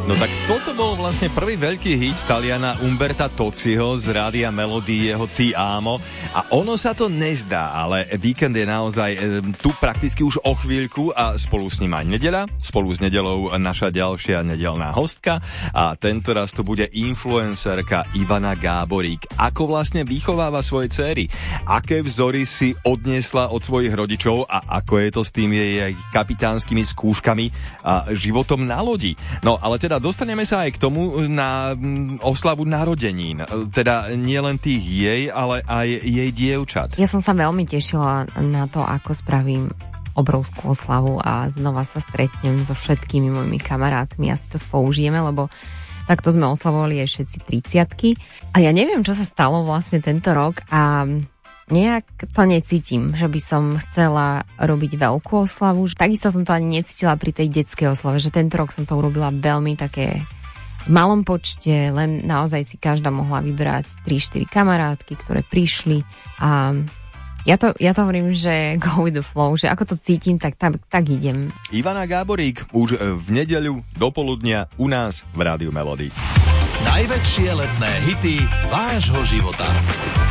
No tak toto bol vlastne prvý veľký hit Taliana Umberta Tociho z Rádia Melody, jeho Ti amo. A ono sa to nezdá, ale víkend je naozaj tu prakticky už o chvíľku a spolu s ním aj nedeľa. Spolu s nedeľou naša ďalšia nedeľná hostka a tento raz to bude influencerka Ivana Gáborík. Ako vlastne vychováva svoje dcery? Aké vzory si odniesla od svojich rodičov a ako je to s tými jej kapitánskymi skúškami a životom na lodi? No, ale teda dostaneme sa aj k tomu na oslavu narodenín. Teda nie len tých jej, ale aj jej dievčat. Ja som sa veľmi tešila na to, ako spravím obrovskú oslavu a znova sa stretnem so všetkými mojimi kamarátmi a si to spoužijeme, lebo takto sme oslavovali aj všetci 30-ky. A ja neviem, čo sa stalo vlastne tento rok a nejak to necítim, že by som chcela robiť veľkú oslavu. Takisto som to ani necítila pri tej detskej oslave, že tento rok som to urobila veľmi také v malom počte, len naozaj si každá mohla vybrať 3-4 kamarátky, ktoré prišli a ja to hovorím, že go with the flow, že ako to cítim, tak idem. Ivana Gáborík už v nedeľu do poludnia u nás v Rádiu Melody. Najväčšie letné hity vášho života.